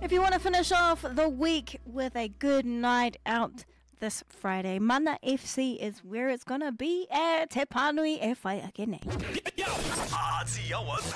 If you want to finish off the week with a good night out this Friday, Mana FC is where it's going to be at Te Pānui e whai ake nei.